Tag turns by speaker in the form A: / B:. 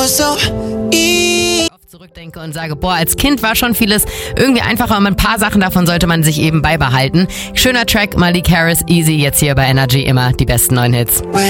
A: Zurückdenke und sage, boah, als Kind war schon vieles irgendwie einfacher und ein paar Sachen davon sollte man sich eben beibehalten. Schöner Track, Malik Harris, Easy, jetzt hier bei Energy immer die besten neuen Hits.